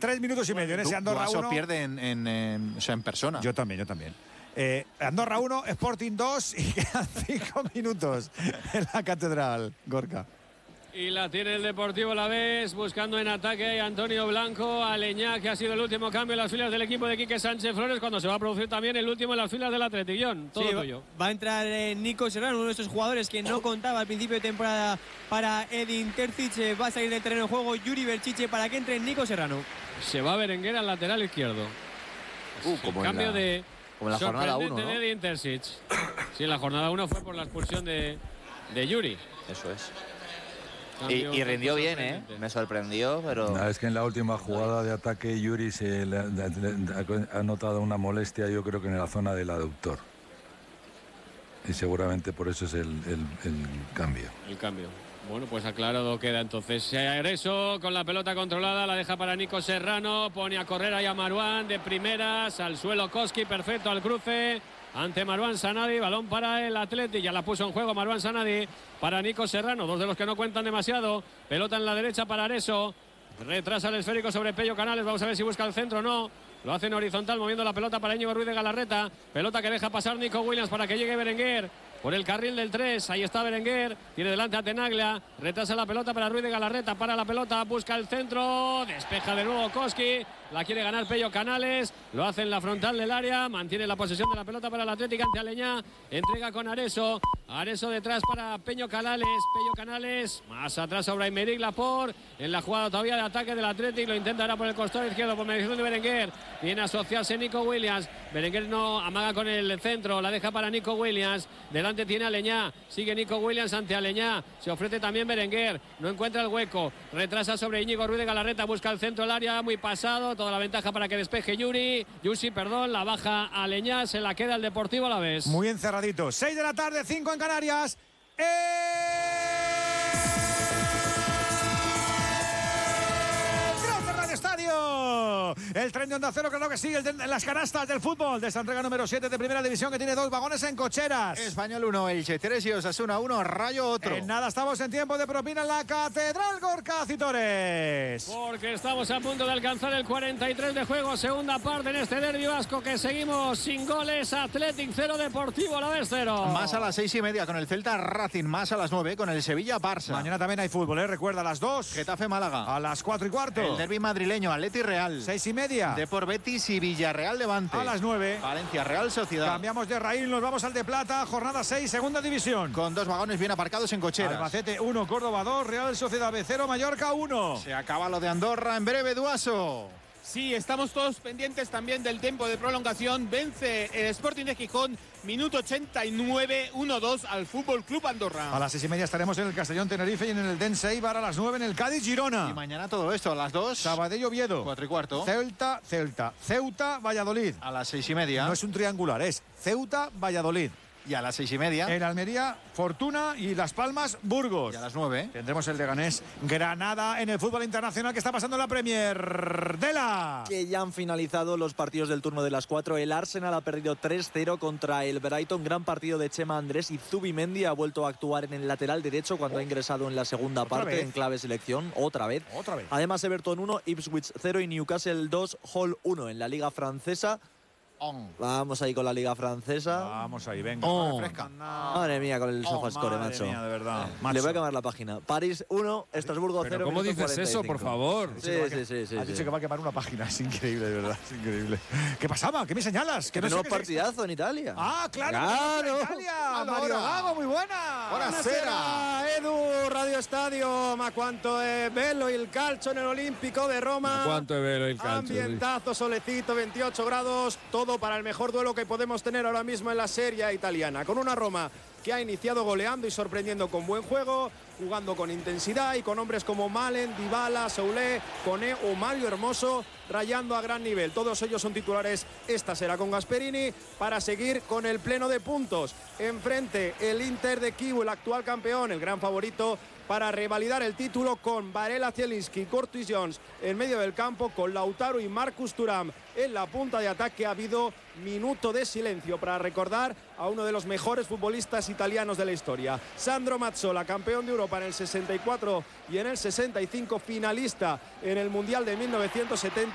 3 minutos y medio en ese Andorra 1. Pierde en persona. Yo también. Andorra 1, Sporting 2 y quedan 5 minutos en la Catedral, Gorka. Y la tiene el Deportivo Alavés, buscando en ataque a Antonio Blanco, a Aleñá, que ha sido el último cambio en las filas del equipo de Quique Sánchez Flores, cuando se va a producir también el último en las filas del Atletillón. Todo tuyo. Va a entrar Nico Serrano, uno de esos jugadores que no contaba al principio de temporada para Edin Terzic. Va a salir del terreno de juego Yuri Berchiche para que entre Nico Serrano. Se va Berenguer al lateral izquierdo. Como cambio de como en la jornada 1, ¿no? de Edin Terzic. Sí, en la jornada 1 fue por la expulsión de Yuri. Eso es. Y rindió bien, ¿eh? Me sorprendió, pero... Es que en la última jugada de ataque Yuri ha notado una molestia, yo creo que en la zona del aductor. Y seguramente por eso es el cambio. El cambio. Bueno, pues aclarado queda entonces. Areso con la pelota controlada, la deja para Nico Serrano, pone a correr ahí a Marouane de primeras, al suelo Koski, perfecto al cruce. Ante Marouane Sanadi, balón para el Athletic, ya la puso en juego Marouane Sanadi para Nico Serrano, dos de los que no cuentan demasiado. Pelota en la derecha para Areso, retrasa el esférico sobre Pello Canales, vamos a ver si busca el centro o no. Lo hace en horizontal, moviendo la pelota para Íñigo Ruiz de Galarreta. Pelota que deja pasar Nico Williams para que llegue Berenguer. Por el carril del 3, ahí está Berenguer, tiene delante a Tenaglia, retrasa la pelota para Ruiz de Galarreta, para la pelota, busca el centro, despeja de nuevo Koski, la quiere ganar Pello Canales, lo hace en la frontal del área, mantiene la posesión de la pelota para el Atlético ante Aleñá, entrega con Areso detrás para Pello Canales, más atrás a Aymeric Laporte, en la jugada todavía de ataque del Atlético, lo intenta ahora por el costado izquierdo, por mediación de Berenguer, viene a asociarse Nico Williams, Berenguer no amaga con el centro, la deja para Nico Williams, delante tiene Aleñá, sigue Nico Williams ante Aleñá, se ofrece también Berenguer, no encuentra el hueco, retrasa sobre Íñigo Ruiz de Galarreta, busca el centro del área, muy pasado, toda la ventaja para que despeje Yusi, la baja Aleñá, se la queda el Deportivo Alavés. Muy encerradito, 6 de la tarde, 5 en Canarias. Estadio. El tren de Onda Cero, claro que sí, en las canastas del fútbol de esta entrega número 7 de Primera División, que tiene 2 vagones en cocheras. Español 1, Elche 3 y Osasuna 1, Rayo otro. En nada estamos en tiempo de propina en la Catedral, Gorka Citores. Porque estamos a punto de alcanzar el 43 de juego, segunda parte en este derbi vasco que seguimos sin goles. Athletic 0, Deportivo Alavés 0. Más a las 6:30 con el Celta Racing, más a las 9 con el Sevilla Barça. Mañana también hay fútbol, recuerda, a las 2. Getafe Málaga. A las 4:15. El derbi madrileño, Atleti Real. 6:30. Depor Betis y Villarreal Levante. A las 9. Valencia Real Sociedad. Cambiamos de raíl, nos vamos al de Plata, jornada 6, segunda división. Con 2 vagones bien aparcados en cocheras. Albacete 1, Córdoba 2, Real Sociedad B 0, Mallorca 1. Se acaba lo de Andorra en breve, Duaso. Sí, estamos todos pendientes también del tiempo de prolongación. Vence el Sporting de Gijón, minuto 89, 1-2 al Fútbol Club Andorra. A las 6:30 estaremos en el Castellón Tenerife y en el Dense Eibar, a las 9 en el Cádiz Girona. Y mañana todo esto, a las 2. Sabadell Oviedo. 4:15. Ceuta Valladolid. A las 6:30. No es un triangular, es Ceuta Valladolid. Y a las 6:30. En Almería, Fortuna y Las Palmas, Burgos. Y a las 9. Tendremos el Leganés Granada en el fútbol internacional que está pasando en la Premier. Dela. Que ya han finalizado los partidos del turno de las 4. El Arsenal ha perdido 3-0 contra el Brighton. Gran partido de Chema Andrés y Zubimendi ha vuelto a actuar en el lateral derecho cuando ha ingresado en la segunda parte en clave selección. Otra vez. Además, Everton 1, Ipswich 0 y Newcastle 2, Hull 1 en la Liga Francesa. Vamos ahí con la Liga Francesa. Vamos ahí, venga. Refresca. Madre mía, con el SofaScore, macho. Madre mía, de verdad. Le voy a cambiar la página. París 1, Estrasburgo 0. ¿Cómo dices 45. Eso, por favor? Sí. Has dicho que va a quemar una página. Es increíble, de verdad. Es increíble. ¿Qué pasaba? ¿Qué me señalas? Que no partidazo en Italia. Ah, claro. Italia. Mario Gago, muy buena. Buonasera, Edu, Radio Stadio. Ma quanto è bello il calcio nell'Olimpico de Roma. Ma quanto è bello il calcio. Ambientazo, solecito, 28 grados. Todo para el mejor duelo que podemos tener ahora mismo en la Serie italiana. Con una Roma que ha iniciado goleando y sorprendiendo con buen juego, jugando con intensidad y con hombres como Malen, Dybala, Soulé, Koné o Mario Hermoso rayando a gran nivel. Todos ellos son titulares. Esta será con Gasperini para seguir con el pleno de puntos. Enfrente el Inter de Kiev, el actual campeón, el gran favorito para revalidar el título, con Varela, Zielinski y Curtis Jones en medio del campo, con Lautaro y Marcus Thuram en la punta de ataque. Ha habido minuto de silencio para recordar a uno de los mejores futbolistas italianos de la historia, Sandro Mazzola, campeón de Europa en el 64 y en el 65, finalista en el Mundial de 1970.